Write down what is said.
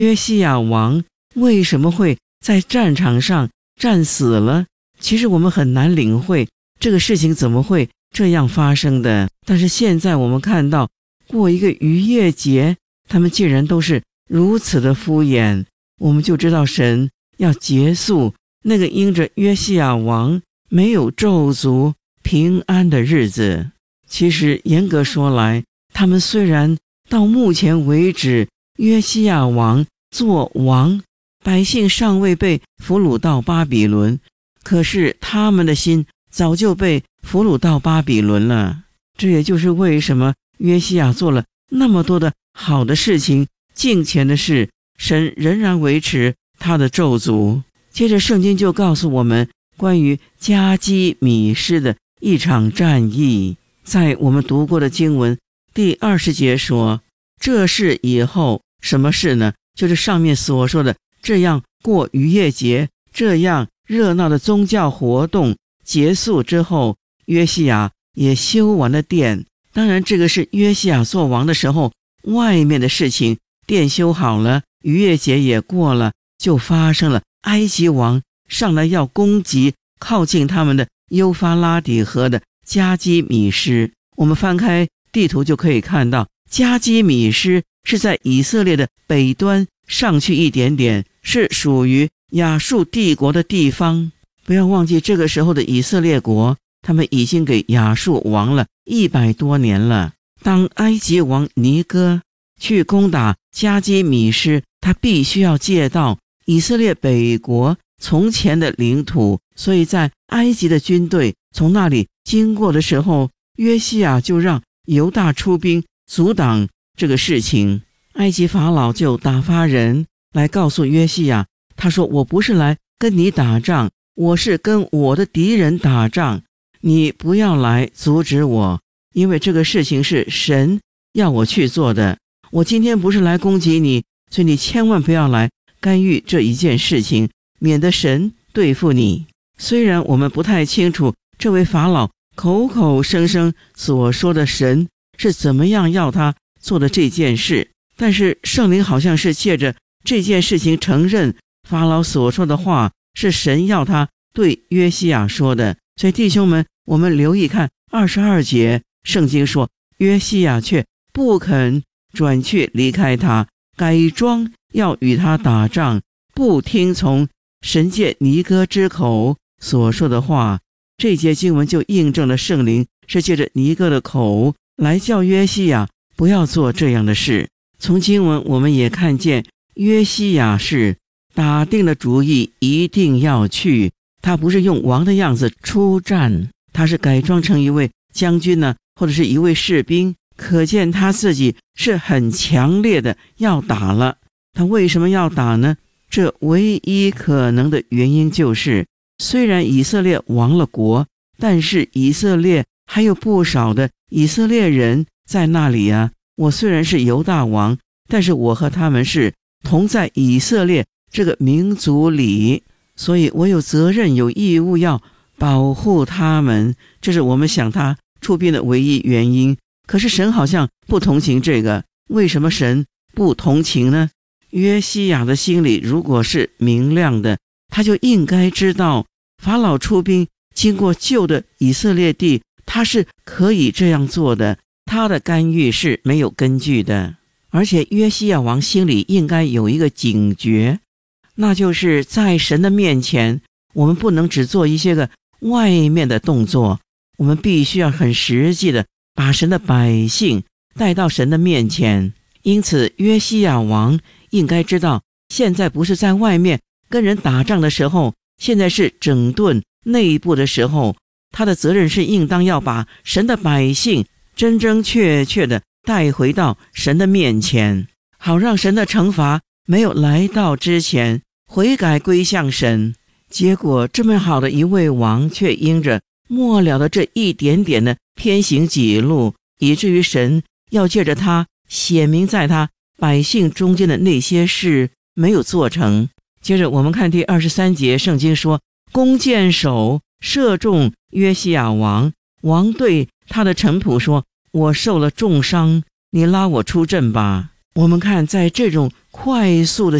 约西亚王为什么会在战场上战死了？其实我们很难领会这个事情怎么会这样发生的。但是现在我们看到过一个逾越节，他们竟然都是如此的敷衍，我们就知道神要结束那个因着约西亚王没有咒诅平安的日子。其实严格说来，他们虽然到目前为止约西亚王做王，百姓尚未被俘虏到巴比伦，可是他们的心早就被俘虏到巴比伦了。这也就是为什么约西亚做了那么多的好的事情，敬虔的事，神仍然维持他的咒诅。接着圣经就告诉我们关于迦基米施的一场战役。在我们读过的经文第20节说，这事以后什么事呢？就是上面所说的这样过逾越节，这样热闹的宗教活动结束之后，约西亚也修完了殿。当然这个是约西亚做王的时候外面的事情，殿修好了，逾越节也过了，就发生了埃及王上来要攻击靠近他们的幼发拉底河的迦基米施。我们翻开地图就可以看到，迦基米施是在以色列的北端上去一点点，是属于亚述帝国的地方。不要忘记这个时候的以色列国，他们已经给亚述亡了100多年了。当埃及王尼哥去攻打迦基米施，他必须要借道以色列北国从前的领土，所以在埃及的军队从那里经过的时候，约西亚就让犹大出兵阻挡这个事情。埃及法老就打发人来告诉约西亚，他说，我不是来跟你打仗，我是跟我的敌人打仗，你不要来阻止我，因为这个事情是神要我去做的，我今天不是来攻击你，所以你千万不要来干预这一件事情，免得神对付你。虽然我们不太清楚这位法老口口声声所说的神是怎么样要他做的这件事，但是圣灵好像是借着这件事情承认法老所说的话是神要他对约西亚说的。所以弟兄们，我们留意看22节，圣经说约西亚却不肯转去离开他，改装要与他打仗，不听从神借尼哥之口所说的话。这节经文就印证了圣灵是借着尼哥的口来叫约西亚不要做这样的事。从经文我们也看见约西亚是打定了主意一定要去，他不是用王的样子出战，他是改装成一位将军呢，或者是一位士兵，可见他自己是很强烈的要打了。他为什么要打呢？这唯一可能的原因就是，虽然以色列亡了国，但是以色列还有不少的以色列人在那里啊。我虽然是犹大王，但是我和他们是同在以色列这个民族里，所以我有责任有义务要保护他们，这是我们想他出兵的唯一原因。可是神好像不同情这个，为什么神不同情呢？约西亚的心里如果是明亮的，他就应该知道法老出兵经过旧的以色列地，他是可以这样做的，他的干预是没有根据的。而且约西亚王心里应该有一个警觉，那就是在神的面前，我们不能只做一些个外面的动作，我们必须要很实际的把神的百姓带到神的面前。因此约西亚王应该知道，现在不是在外面跟人打仗的时候，现在是整顿内部的时候，他的责任是应当要把神的百姓真真确确的带回到神的面前，好让神的惩罚没有来到之前悔改归向神。结果这么好的一位王，却因着末了的这一点点的偏行己路，以至于神要借着他显明在他百姓中间的那些事没有做成。接着我们看第23节，圣经说，弓箭手射中约西亚王，王对他的臣仆说，我受了重伤，你拉我出阵吧。 我们看在这种快速的